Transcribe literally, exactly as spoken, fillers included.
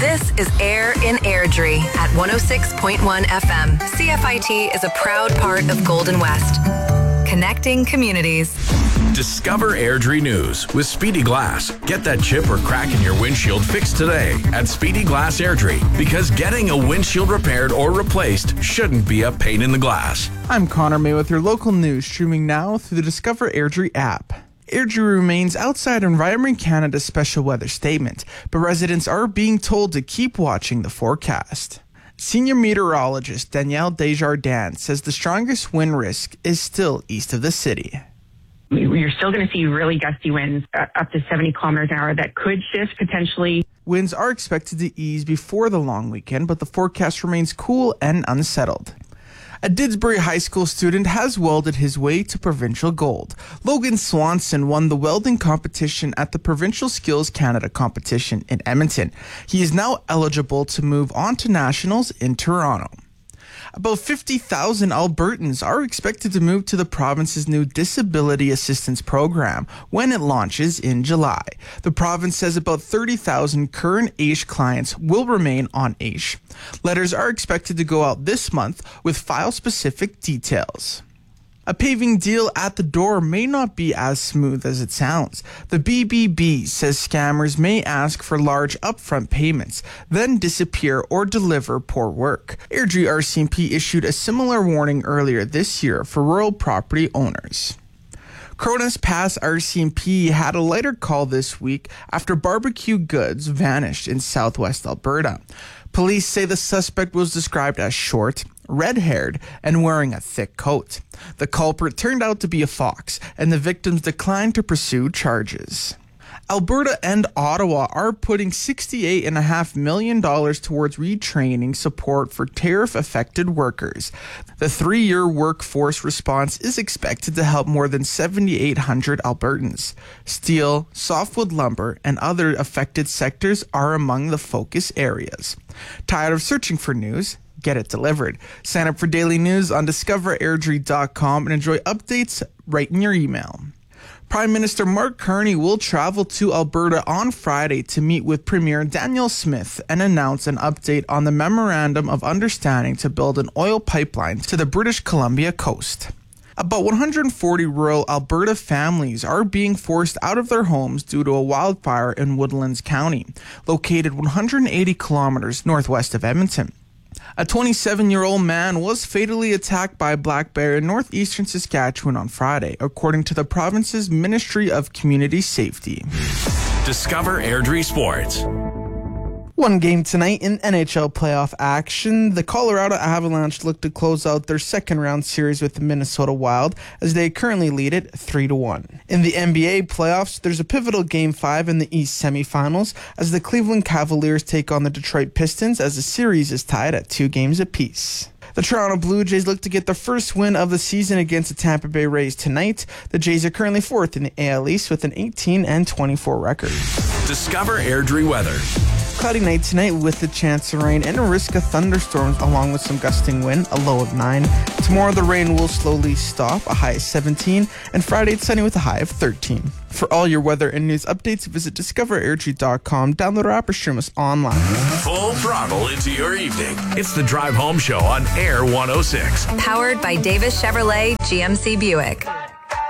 This is Air in Airdrie at one oh six point one F M. C F I T is a proud part of Golden West. Connecting communities. Discover Airdrie News with Speedy Glass. Get that chip or crack in your windshield fixed today at Speedy Glass Airdrie, because getting a windshield repaired or replaced shouldn't be a pain in the glass. I'm Connor May with your local news, streaming now through the Discover Airdrie app. Airdrie remains outside Environment Canada's special weather statement, but residents are being told to keep watching the forecast. Senior meteorologist Danielle Desjardins says the strongest wind risk is still east of the city. You're still going to see really gusty winds uh, up to seventy kilometers an hour that could shift potentially. Winds are expected to ease before the long weekend, but the forecast remains cool and unsettled. A Didsbury High School student has welded his way to provincial gold. Logan Swanson won the welding competition at the Provincial Skills Canada competition in Edmonton. He is now eligible to move on to nationals in Toronto. About fifty thousand Albertans are expected to move to the province's new Disability Assistance Program when it launches in July. The province says about thirty thousand current A I S H clients will remain on A I S H. Letters are expected to go out this month with file-specific details. A paving deal at the door may not be as smooth as it sounds. The B B B says scammers may ask for large upfront payments, then disappear or deliver poor work. Airdrie R C M P issued a similar warning earlier this year for rural property owners. Cronus Pass R C M P had a lighter call this week after barbecue goods vanished in southwest Alberta. Police say the suspect was described as short, red-haired, and wearing a thick coat. The culprit turned out to be a fox, and the victims declined to pursue charges. Alberta and Ottawa are putting sixty-eight point five million dollars towards retraining support for tariff-affected workers. The three-year workforce response is expected to help more than seven thousand eight hundred Albertans. Steel, softwood lumber, and other affected sectors are among the focus areas. Tired of searching for news? Get it delivered. Sign up for daily news on discover airdrie dot com and enjoy updates right in your email. Prime Minister Mark Carney will travel to Alberta on Friday to meet with Premier Danielle Smith and announce an update on the Memorandum of Understanding to build an oil pipeline to the British Columbia coast. About one hundred forty rural Alberta families are being forced out of their homes due to a wildfire in Woodlands County, located one hundred eighty kilometers northwest of Edmonton. A twenty-seven-year-old man was fatally attacked by a black bear in northeastern Saskatchewan on Friday, according to the province's Ministry of Community Safety. Discover Airdrie Sports. One game tonight in N H L playoff action. The Colorado Avalanche look to close out their second round series with the Minnesota Wild as they currently lead it three to one. In the N B A playoffs, there's a pivotal game five in the East semifinals as the Cleveland Cavaliers take on the Detroit Pistons as the series is tied at two games apiece. The Toronto Blue Jays look to get their first win of the season against the Tampa Bay Rays tonight. The Jays are currently fourth in the A L East with an eighteen and twenty-four record. Discover Airdrie weather. Cloudy night tonight with the chance of rain and a risk of thunderstorms along with some gusting wind, a low of nine. Tomorrow the rain will slowly stop, a high of seventeen, and Friday it's sunny with a high of thirteen. For all your weather and news updates, visit discover airdrie dot com, download our app or stream us online. Full throttle into your evening. It's the Drive Home Show on Air one oh six. Powered by Davis Chevrolet G M C Buick.